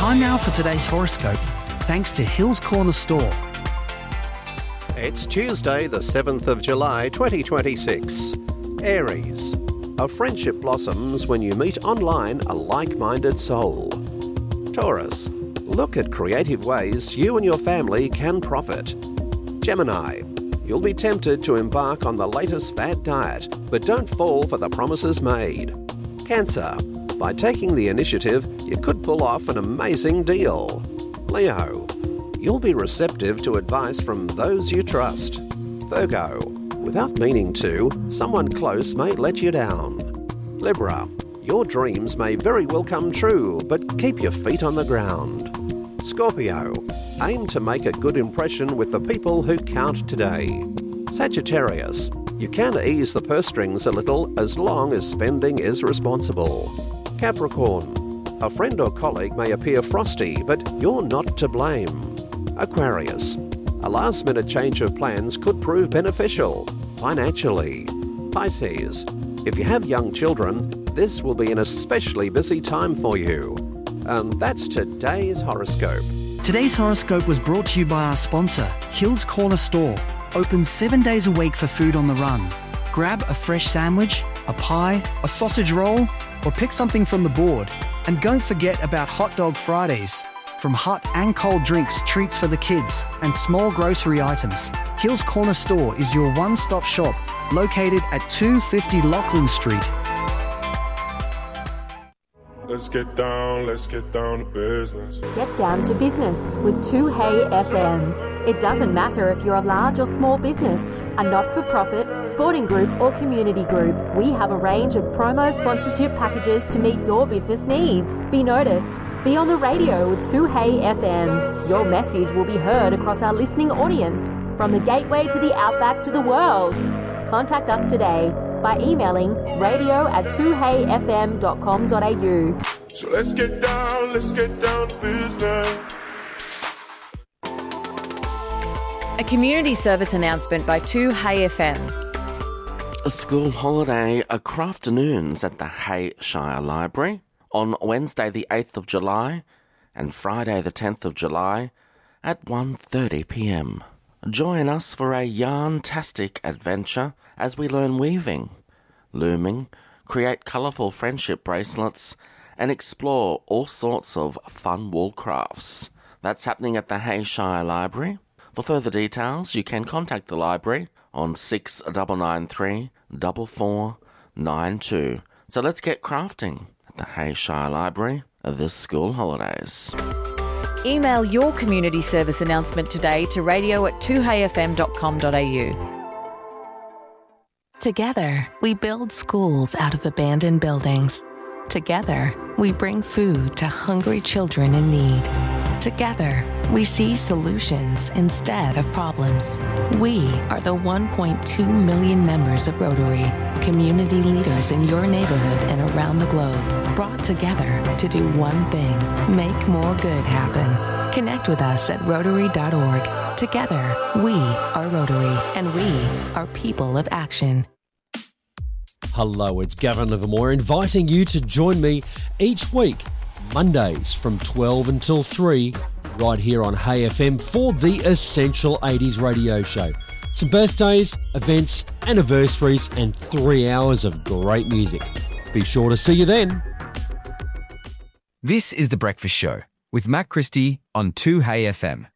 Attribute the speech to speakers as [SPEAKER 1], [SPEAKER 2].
[SPEAKER 1] Time now for today's horoscope, thanks to Hills Corner Store.
[SPEAKER 2] It's Tuesday, the 7th of July, 2026. Aries. A friendship blossoms when you meet online a like-minded soul. Taurus. Look at creative ways you and your family can profit. Gemini. You'll be tempted to embark on the latest fad diet, but don't fall for the promises made. Cancer. By taking the initiative, you could pull off an amazing deal. Leo. You'll be receptive to advice from those you trust. Virgo. Without meaning to, someone close may let you down. Libra. Your dreams may very well come true, but keep your feet on the ground. Scorpio. Aim to make a good impression with the people who count today. Sagittarius. You can ease the purse strings a little as long as spending is responsible. Capricorn. A friend or colleague may appear frosty, but you're not to blame. Aquarius. A last-minute change of plans could prove beneficial financially. Pisces. If you have young children, this will be an especially busy time for you. And that's today's horoscope.
[SPEAKER 1] Today's horoscope was brought to you by our sponsor, Hills Corner Store. Open 7 days a week for food on the run. Grab a fresh sandwich, a pie, a sausage roll, or pick something from the board. And don't forget about Hot Dog Fridays. From hot and cold drinks, treats for the kids, and small grocery items, Hills Corner Store is your one-stop shop, located at 250 Lachlan Street.
[SPEAKER 3] Let's get down to business.
[SPEAKER 4] Get down to business with 2Hey FM. It doesn't matter if you're a large or small business, a not-for-profit, sporting group or community group. We have a range of promo sponsorship packages to meet your business needs. Be noticed. Be on the radio with 2Hey FM. Your message will be heard across our listening audience, from the gateway to the outback to the world. Contact us today by emailing radio@2heyfm.com.au.
[SPEAKER 3] So let's get down to business.
[SPEAKER 5] A community service announcement by 2Hey FM.
[SPEAKER 6] A school holiday crafternoons at the Hay Shire Library on Wednesday the 8th of July and Friday the 10th of July at 1:30 p.m. Join us for a yarn-tastic adventure as we learn weaving, looming, create colourful friendship bracelets, and explore all sorts of fun wool crafts. That's happening at the Hay Shire Library. For further details, you can contact the library on 6993 4492. So let's get crafting at the Hay Shire Library this school holidays.
[SPEAKER 5] Email your community service announcement today to radio@2heyfm.com.au.
[SPEAKER 7] Together, we build schools out of abandoned buildings. Together, we bring food to hungry children in need. Together, we see solutions instead of problems. We are the 1.2 million members of Rotary, community leaders in your neighborhood and around the globe, brought together to do one thing: make more good happen. Connect with us at Rotary.org. Together, we are Rotary, and we are people of action.
[SPEAKER 8] Hello, it's Gavin Livermore inviting you to join me each week, Mondays from 12 until 3, right here on Hay FM for the Essential 80s radio show. Some birthdays, events, anniversaries, and 3 hours of great music. Be sure to see you then.
[SPEAKER 9] This is The Breakfast Show with Matt Christie on 2Hey FM.